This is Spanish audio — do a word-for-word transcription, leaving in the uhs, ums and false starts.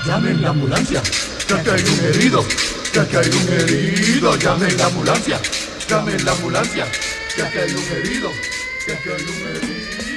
llamen la ambulancia, que aquí hay un herido, que aquí hay un herido, llamen la ambulancia, llamen la ambulancia, que aquí hay un herido, que aquí hay un herido.